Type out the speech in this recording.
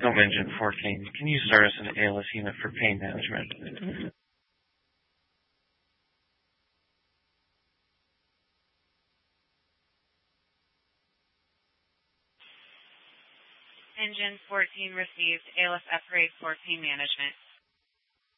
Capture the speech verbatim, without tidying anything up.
Welcome, Engine fourteen. Can you start us an A L S unit for pain management? Engine fourteen received A L S upgrade for pain management.